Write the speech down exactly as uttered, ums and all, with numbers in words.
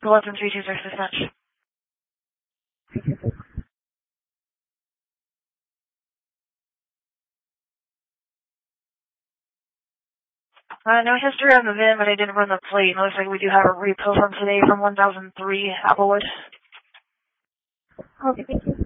eleven three two six dispatch. Uh, no history on the V I N, but I didn't run the plate. It looks like we do have a repo from today from one thousand three Applewood. Okay, thank you.